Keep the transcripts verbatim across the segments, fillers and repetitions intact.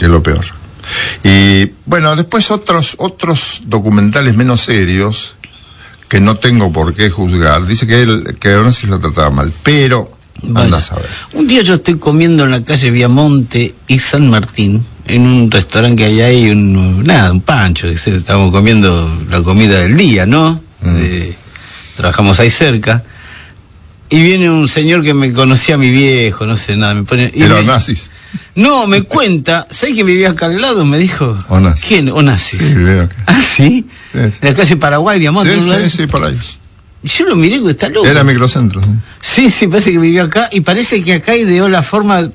que es lo peor. Y bueno, después otros otros documentales menos serios que no tengo por qué juzgar. Dice que él, que Onassis lo trataba mal, pero Vaya. Andás a ver. Un día yo estoy comiendo en la calle Viamonte y San Martín, en un restaurante que hay ahí, un, nada, un pancho, estamos comiendo la comida del día, ¿no? Mm. Eh, trabajamos ahí cerca, y viene un señor que me conocía a mi viejo, no sé nada, me pone... Y ¿Pero me, Onassis? No, me cuenta, ¿sabes que vivía acá al lado? Me dijo. Onassis. ¿Quién? Onassis. Sí, veo acá. ¿Ah, sí? Sí, sí. En la calle Paraguay, Viamonte. Sí, sí, sí, por ahí. Yo lo miré que está loco. Era microcentro. ¿Sí? Sí, sí, parece que vivió acá, y parece que acá ideó la forma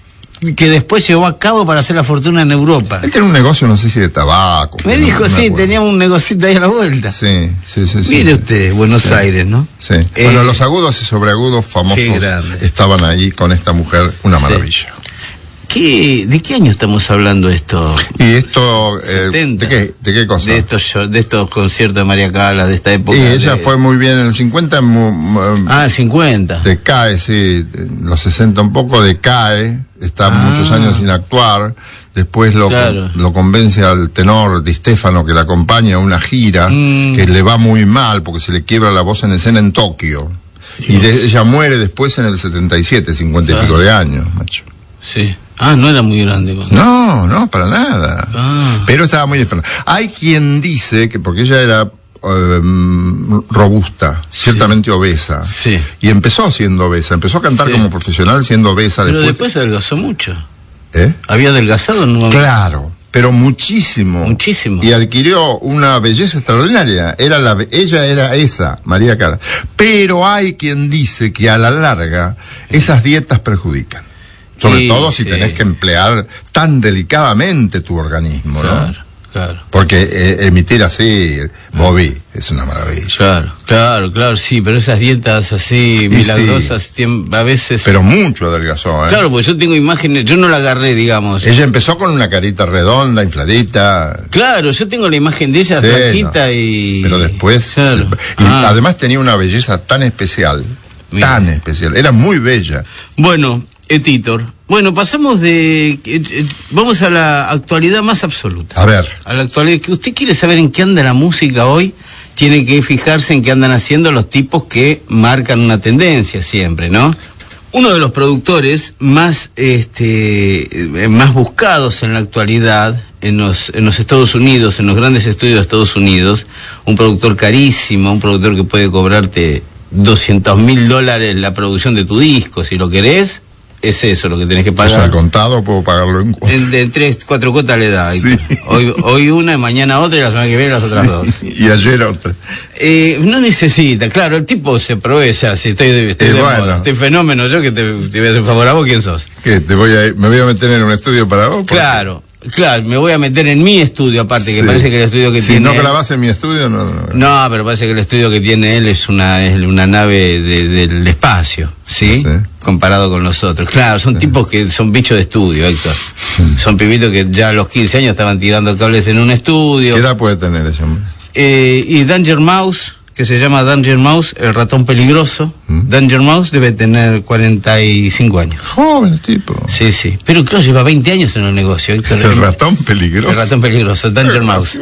que después llevó a cabo para hacer la fortuna en Europa. Él tiene un negocio, no sé si de tabaco. Me no, dijo, no sí, me tenía un negocito ahí a la vuelta. Sí, sí, sí. sí Mire sí. usted, Buenos sí. Aires, ¿no? Sí. Eh, bueno, los agudos y sobreagudos famosos estaban ahí con esta mujer, una maravilla. Sí. ¿Qué, ¿De qué año estamos hablando esto? Y esto, eh, ¿de qué, de qué cosa? De estos shows, de estos conciertos de María Callas, de esta época. Y ella de... fue muy bien en el cincuenta. Mu, ah, cincuenta. Decae, sí, en los sesenta un poco decae, está ah. muchos años sin actuar. Después lo, claro. lo convence al tenor Di Stefano que la acompaña a una gira, mm. que le va muy mal porque se le quiebra la voz en escena en Tokio. Dios. Y de, ella muere después en el setenta y siete, cincuenta claro. y pico de años, macho. Sí. Ah, no era muy grande. ¿no? No, no, para nada. Ah. Pero estaba muy enferma. Hay quien dice que porque ella era eh, robusta, sí. ciertamente obesa. Sí. Y empezó siendo obesa, empezó a cantar sí. como profesional siendo obesa. Pero después, después adelgazó mucho. ¿Eh? ¿Había adelgazado? No. Claro, pero muchísimo. Muchísimo. Y adquirió una belleza extraordinaria. Era la, ella era esa, María Callas. Pero hay quien dice que a la larga esas dietas perjudican. Sobre sí, todo si sí. tenés que emplear tan delicadamente tu organismo, ¿no? Claro, claro. Porque eh, emitir así, Bobby, es una maravilla. Claro, claro, claro, sí, pero esas dietas así y milagrosas sí. a veces... Pero mucho adelgazó, ¿eh? Claro, porque yo tengo imágenes, yo no la agarré, digamos. Ella empezó con una carita redonda, infladita. Claro, yo tengo la imagen de ella sí, flaquita no. y... Pero después... Claro. Se... Y ah. además tenía una belleza tan especial, Mira. tan especial, era muy bella. Bueno... Titor. Bueno, pasamos de... Eh, eh, vamos a la actualidad más absoluta. A ver. A la actualidad. Que usted quiere saber en qué anda la música hoy, tiene que fijarse en qué andan haciendo los tipos que marcan una tendencia siempre, ¿no? Uno de los productores más, este, más buscados en la actualidad, en los, en los Estados Unidos, en los grandes estudios de Estados Unidos, un productor carísimo, un productor que puede cobrarte doscientos mil dólares la producción de tu disco, si lo querés. Es eso lo que tenés que pagar. O sea, al contado puedo pagarlo en cuotas. En, de tres, cuatro cuotas le da. Sí. Hoy, hoy una, mañana otra y la semana que viene las otras sí. dos. Y ayer otra. Eh, no necesita, claro, el tipo se aprovecha. Si estoy, estoy eh, de bueno. moda, estoy fenómeno, yo que te, te voy a hacer favor a vos, ¿quién sos? ¿Qué? Te voy a ir, me voy a meter en un estudio para vos. Claro. Claro, me voy a meter en mi estudio aparte, que sí. parece que el estudio que si tiene... Si no grabás en mi estudio, no, no... No, pero parece que el estudio que tiene él es una es una nave de, del espacio, ¿sí? sí. Comparado con los otros. Claro, son sí. tipos que son bichos de estudio, Héctor. Sí. Son pibitos que ya a los quince años estaban tirando cables en un estudio. ¿Qué edad puede tener ese hombre? Eh, y Danger Mouse, que se llama Danger Mouse, el ratón peligroso. ¿Mm? Danger Mouse debe tener cuarenta y cinco años. Joven el tipo. Sí, sí. Pero claro, lleva veinte años en el negocio. Héctor. El ratón peligroso. El ratón peligroso, Danger Mouse.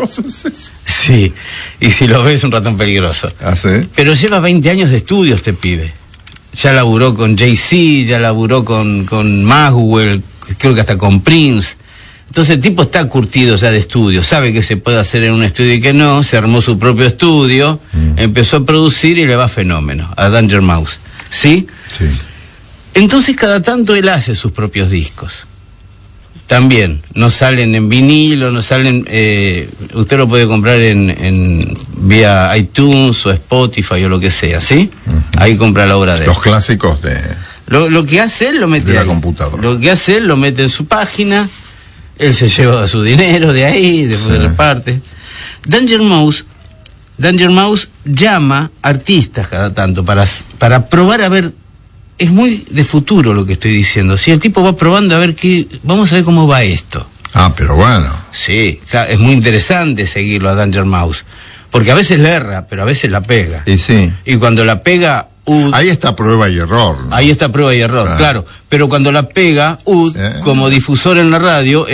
Sí, y si lo ves, es un ratón peligroso. ¿Ah, sí? Pero lleva veinte años de estudio este pibe. Ya laburó con Jay-Z, ya laburó con, con Maxwell, creo que hasta con Prince. Entonces el tipo está curtido ya de estudio, sabe que se puede hacer en un estudio y que no, se armó su propio estudio, mm. empezó a producir y le va fenómeno a Danger Mouse, ¿sí? Sí. Entonces cada tanto él hace sus propios discos. También, no salen en vinilo, no salen, eh, usted lo puede comprar en, en vía iTunes o Spotify o lo que sea, ¿sí? Uh-huh. Ahí compra la obra de él. Los clásicos de... Lo, lo que hace él lo mete de la ahí. computadora. Lo que hace él lo mete en su página. Él se lleva su dinero de ahí, después sí. reparte. Danger Mouse, Danger Mouse llama artistas cada tanto para, para probar a ver. Es muy de futuro lo que estoy diciendo. Si el tipo va probando a ver qué, vamos a ver cómo va esto. Ah, pero bueno. Sí, es muy interesante seguirlo a Danger Mouse, porque a veces le erra, pero a veces la pega. Y sí. Y cuando la pega U D, ahí está prueba y error, ¿no? Ahí está prueba y error, claro. claro. Pero cuando la pega U D, ¿Eh? como difusor en la radio,